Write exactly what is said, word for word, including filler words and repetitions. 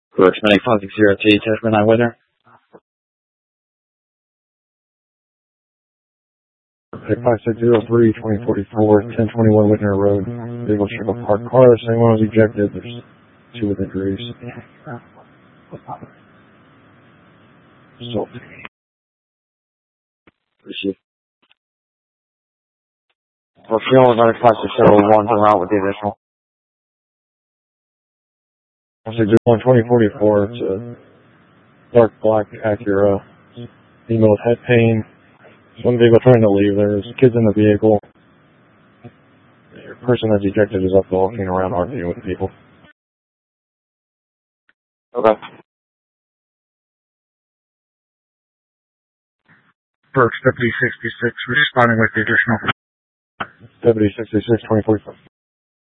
Correct, Medic five six zero T, Test nine weather. five six zero three, twenty forty-four, ten twenty-one Whitner Road. Vehicle struck a parked car. Same one was ejected. There's two with injuries. So, Receive. We're feeling about five six zero one to route with the additional. five six zero one, twenty forty-four. It's a dark black Acura. Female with head pain. One vehicle trying to leave. There's kids in the vehicle. The person that's ejected is up walking around arguing with people. Okay. Burks, Deputy sixty-six, responding with the additional. Deputy sixty-six, twenty forty-four.